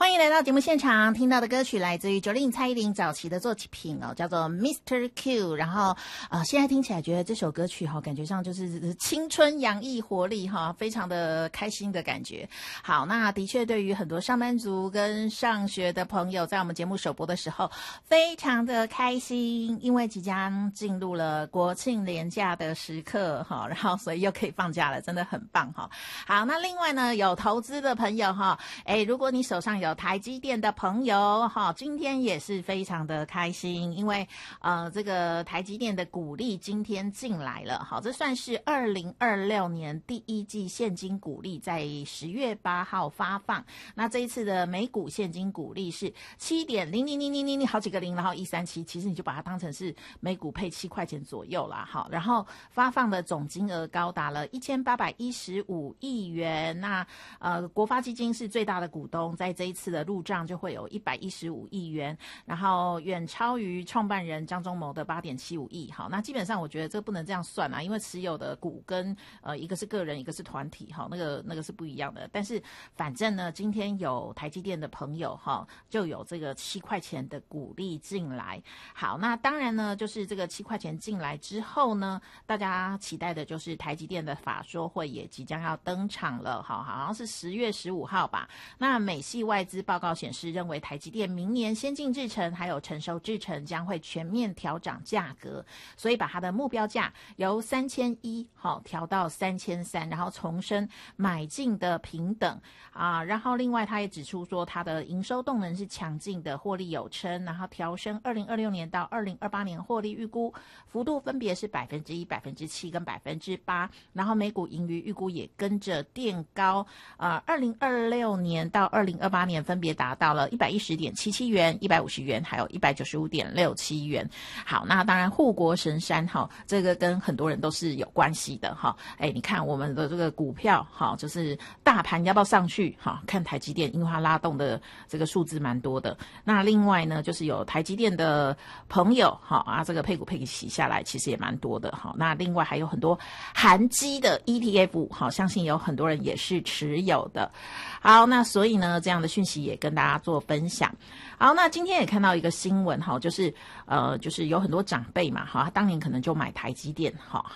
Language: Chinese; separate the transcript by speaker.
Speaker 1: 欢迎来到节目现场，听到的歌曲来自于901蔡依林早期的作品哦，叫做 Mr. Q。然后现在听起来觉得这首歌曲感觉上就是青春洋溢活力非常的开心的感觉。好，那的确对于很多上班族跟上学的朋友，在我们节目首播的时候非常的开心，因为即将进入了国庆连假的时刻然后所以又可以放假了，真的很棒好，那另外呢，有投资的朋友如果你手上有台积电的朋友今天也是非常的开心，因为这个台积电的股利今天进来了这算是2026年第一季现金股利在10月8号发放。那这一次的每股现金股利是7.00000好几个零，然后137，其实你就把它当成是每股配7块钱左右啦然后发放的总金额高达了1815亿元。那国发基金是最大的股东，在这一次的入账就会有115亿元，然后远超于创办人张忠谋的8.75亿。好，那基本上我觉得这不能这样算因为持有的股跟一个是个人，一个是团体那个是不一样的。但是反正呢，今天有台积电的朋友就有这个7块钱的股利进来。好，那当然呢，就是这个7块钱进来之后呢，大家期待的就是台积电的法说会也即将要登场了好像是10月15号吧。那美系外资报告显示，认为台积电明年先进制程还有成熟制程将会全面调涨价格，所以把它的目标价由3100调到3300，然后重申买进的平等然后另外他也指出说，它的营收动能是强劲的，获利有称，然后调升2026年到2028年获利预估幅度分别是1%、7%跟8%，然后每股盈余预估也跟着垫高2026年到2028年分别达到了110.77元、150元，还有195.67元。好，那当然护国神山这个跟很多人都是有关系的你看我们的这个股票就是大盘要不要上去看台积电，因为它拉动的这个数字蛮多的。那另外呢，就是有台积电的朋友这个配股配洗下来其实也蛮多的那另外还有很多韩基的 ETF 相信有很多人也是持有的。好，那所以呢，这样的讯息也跟大家做分享。好，那今天也看到一个新闻就是有很多长辈嘛他当年可能就买台积电